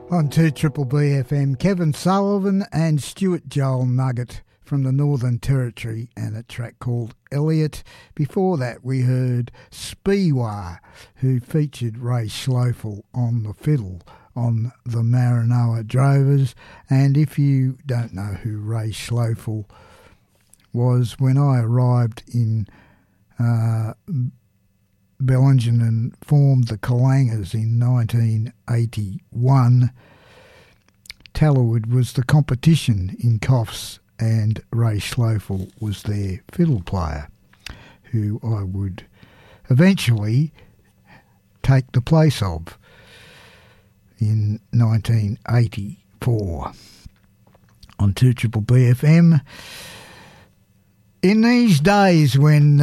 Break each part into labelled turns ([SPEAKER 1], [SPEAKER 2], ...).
[SPEAKER 1] On 2 Triple B FM, Kevin Sullivan and Stuart Joel Nugget from the Northern Territory and a track called Elliot. Before that we heard Speewah, who featured Ray Schlofel on the fiddle on the Maranoa Drovers. And if you don't know who Ray Schlofel was, when I arrived in Bellingen and formed the Kalangers in 1981, Tallowood was the competition in Coffs and Ray Schlofel was their fiddle player, who I would eventually take the place of in 1984 on 2 Triple B FM. In these days when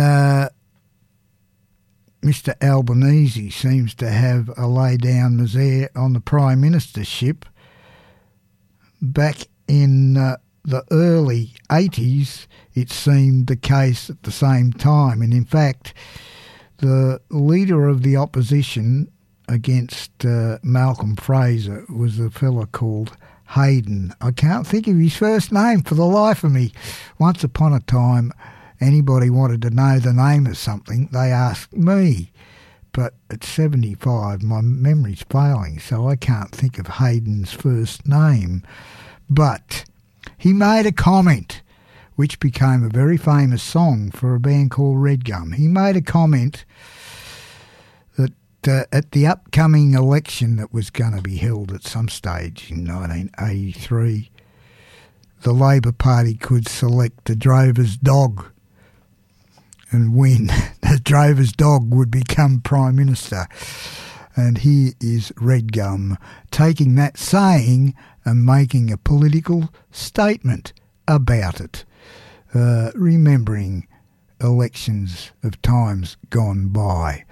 [SPEAKER 1] Mr Albanese seems to have a lay-down misere on the Prime Ministership, back in the early 80s it seemed the case at the same time. And in fact, the leader of the opposition against Malcolm Fraser was a fella called Hayden. I can't think of his first name for the life of me. Once upon a time, anybody wanted to know the name of something, they asked me. But at 75, my memory's failing, so I can't think of Hayden's first name. But he made a comment which became a very famous song for a band called Red Gum. He made a comment that at the upcoming election that was going to be held at some stage in 1983, the Labor Party could select the drover's dog and win. The drover's dog would become Prime Minister. And here is Red Gum taking that saying and making a political statement about it, remembering elections of times gone by.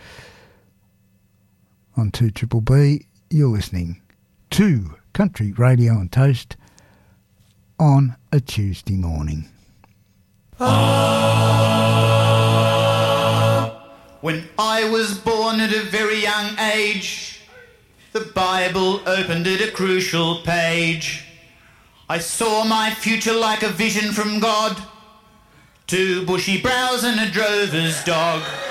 [SPEAKER 1] On 2 Triple B, you're listening to Country Radio and Toast on a Tuesday morning.
[SPEAKER 2] When I was born at a very young age, the Bible opened at a crucial page. I saw my future like a vision from God, 2 bushy brows and a drover's dog.